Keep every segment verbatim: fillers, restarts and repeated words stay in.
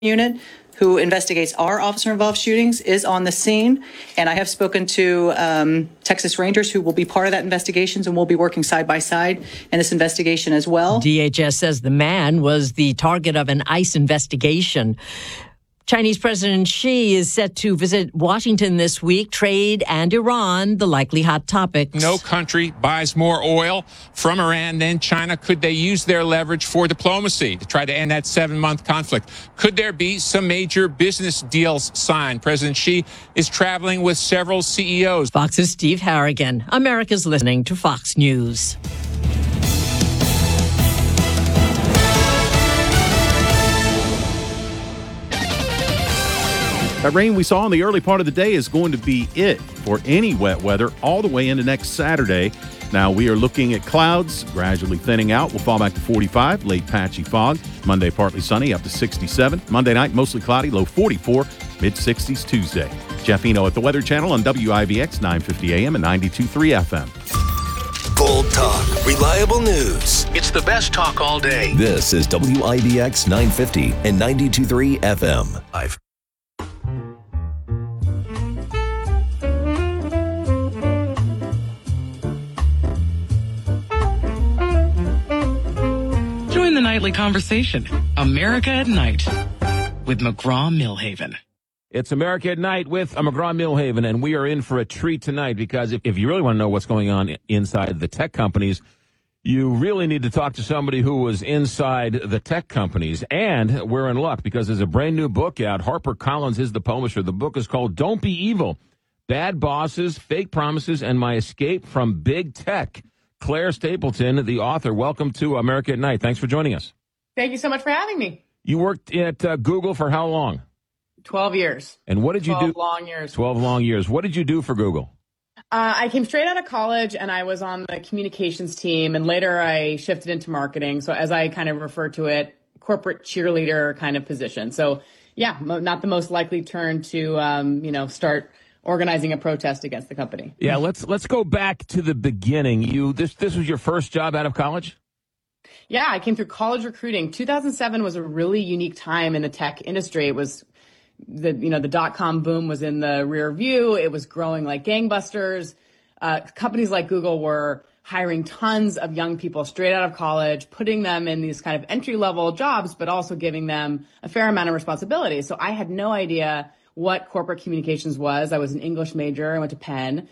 unit who investigates our officer-involved shootings is on the scene, and I have spoken to um, Texas Rangers who will be part of that investigation, and we'll be working side by side in this investigation as well. D H S says the man was the target of an ICE investigation. Chinese President Xi is set to visit Washington this week. Trade and Iran, the likely hot topics. No country buys more oil from Iran than China. Could they use their leverage for diplomacy to try to end that seven-month conflict? Could there be some major business deals signed? President Xi is traveling with several C E Os. Fox's Steve Harrigan. America's listening to Fox News. That rain we saw in the early part of the day is going to be it for any wet weather all the way into next Saturday. Now, we are looking at clouds gradually thinning out. We'll fall back to forty-five, late patchy fog. Monday, partly sunny, up to sixty-seven. Monday night, mostly cloudy, low forty-four, mid-sixties Tuesday. Jeff Eno at the Weather Channel on W I B X, nine fifty A M and ninety-two point three F M. Bold talk, reliable news. It's the best talk all day. This is W I B X nine fifty and ninety-two point three F M. I've Join the nightly conversation, America at Night, with McGraw-Millhaven. It's America at Night with McGraw-Millhaven, and we are in for a treat tonight because if, if you really want to know what's going on inside the tech companies, you really need to talk to somebody who was inside the tech companies. And we're in luck because there's a brand new book out. HarperCollins is the publisher. The book is called Don't Be Evil, Bad Bosses, Fake Promises, and My Escape from Big Tech. Claire Stapleton, the author, welcome to America at Night. Thanks for joining us. Thank you so much for having me. You worked at uh, Google for how long? twelve years. And what did you do? twelve long years. twelve long years. What did you do for Google? Uh, I came straight out of college and I was on the communications team, and later I shifted into marketing. So as I kind of refer to it, corporate cheerleader kind of position. So yeah, mo- not the most likely turn to, um, you know, start organizing a protest against the company. Yeah, let's let's go back to the beginning. You this this was your first job out of college? Yeah, I came through college recruiting. two thousand seven was a really unique time in the tech industry. It was the you know the dot-com boom was in the rear view. It was growing like gangbusters. Uh, companies like Google were hiring tons of young people straight out of college, putting them in these kind of entry-level jobs, but also giving them a fair amount of responsibility. So I had no idea what corporate communications was. I was an English major. I went to Penn,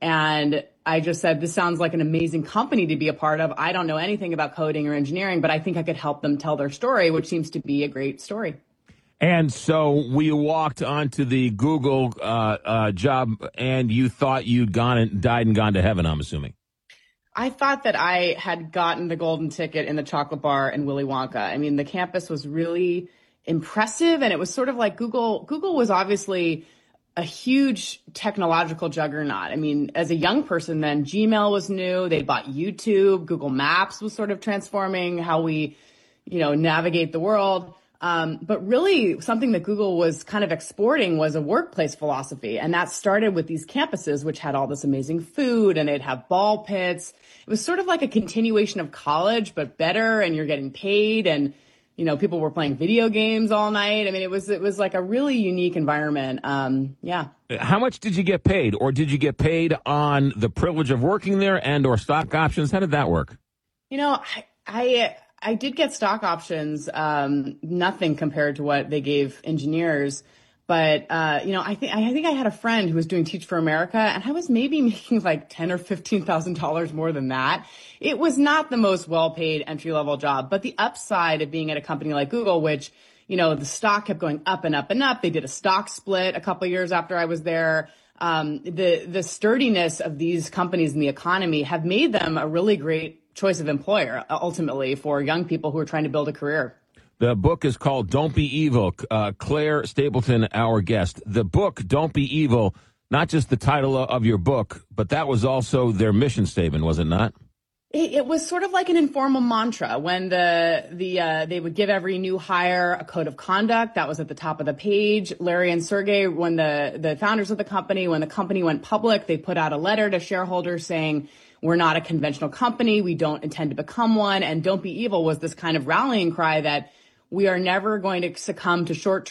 and I just said, this sounds like an amazing company to be a part of. I don't know anything about coding or engineering, but I think I could help them tell their story, which seems to be a great story. And so we walked onto the Google uh, uh, job, and you thought you'd gone and died and gone to heaven, I'm assuming. I thought that I had gotten the golden ticket in the chocolate bar in Willy Wonka. I mean, the campus was really impressive, and it was sort of like Google. Google was obviously a huge technological juggernaut. I mean, as a young person then, Gmail was new. They bought YouTube. Google Maps was sort of transforming how we, you know, navigate the world. Um, but really something that Google was kind of exporting was a workplace philosophy. And that started with these campuses, which had all this amazing food, and they'd have ball pits. It was sort of like a continuation of college, but better, and you're getting paid, and you know, people were playing video games all night. I mean, it was it was like a really unique environment. Um, yeah. How much did you get paid, or did you get paid on the privilege of working there and or stock options? How did that work? You know, I I, I did get stock options, um, nothing compared to what they gave engineers. But, uh, you know, I think I think I had a friend who was doing Teach for America, and I was maybe making like ten or fifteen thousand dollars more than that. It was not the most well-paid entry-level job, but the upside of being at a company like Google, which, you know, the stock kept going up and up and up. They did a stock split a couple of years after I was there. Um, the the sturdiness of these companies in the economy have made them a really great choice of employer, ultimately, for young people who are trying to build a career. The book is called Don't Be Evil. Uh, Claire Stapleton, our guest. The book, Don't Be Evil, not just the title of your book, but that was also their mission statement, was it not? It, it was sort of like an informal mantra. When the the uh, they would give every new hire a code of conduct, that was at the top of the page. Larry and Sergey, when the, the founders of the company, when the company went public, they put out a letter to shareholders saying, we're not a conventional company. We don't intend to become one. And Don't Be Evil was this kind of rallying cry that we are never going to succumb to short-term